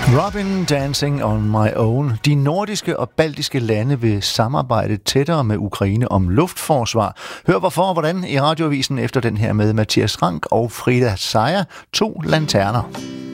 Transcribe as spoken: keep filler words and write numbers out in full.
Robin Dancing on My Own. De nordiske og baltiske lande vil samarbejde tættere med Ukraine om luftforsvar. Hør hvorfor og hvordan i radioavisen efter den her med Mathias Rank og Frida Sejer, To lanterner.